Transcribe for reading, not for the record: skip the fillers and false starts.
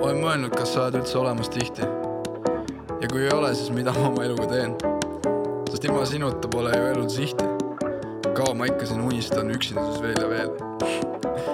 Olen mõelnud, kas sa oled üldse olemas tihti. Ja kui ei ole, siis mida ma oma eluga teen? Sest ilma sinuta pole ju elud sihti. Kaua ma ikka siin unistan üksinduses veel ja veel.